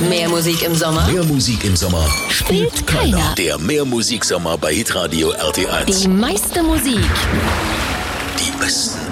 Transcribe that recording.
Mehr Musik im Sommer Mehr Musik im Sommer spielt keiner. Der Mehrmusiksommer bei Hitradio RT1. Die meiste Musik Die besten